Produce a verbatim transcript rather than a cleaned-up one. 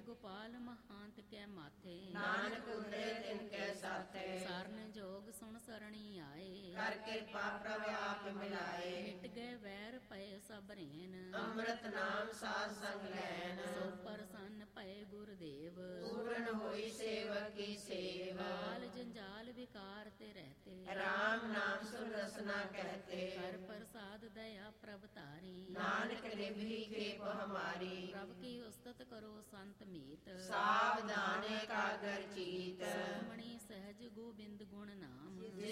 ਗੋਪਾਲ ਮਹਾਂਤ ਕੈ ਮਾਥੇ। ਨਾਨਕ ਉਦਰੇ ਤਿਨ ਕੈ ਸਾਥੇ। ਸਰਨ ਜੋਗ ਸੁਣ ਸਰਣੀ ਆਏ। ਕਰ ਕਿਰਪਾ ਪ੍ਰਭ ਆਪ ਮਿਲਾਏ। ਮਿਟ ਗਏ ਵੈਰ ਪਏ ਸਭ ਰੇਨ। ਅੰਮ੍ਰਿਤ ਨਾਮ ਸਾਧ ਸੰਗ ਲੈਨ। ਸੋ ਪ੍ਰਸੰਨ ਪਏ ਗੁਰਦੇਵ। ਪੂਰਨ ਹੋਈ ਸੇਵਕ ਕੀ ਸੇਵ। ਕਾਲ ਜੰਜਾਲ ਵਿਕਾਰ ਤੇ ਰਹਤੇ। ਰਾਮ ਨਾਮ ਸੁਨ ਰਸਨਾ ਕਹਤੇ। ਹਰ ਪ੍ਰਸਾਦ ਦਇਆ ਪ੍ਰਭ ਤਾਰੀ। ਨਾਨਕ ਨਿਭੀ कृप हमारी। प्रभ की उस्तत करो संत मीत। सावधान एकाग्र चीत। सुखमणि सहज गोबिंद गुण नाम।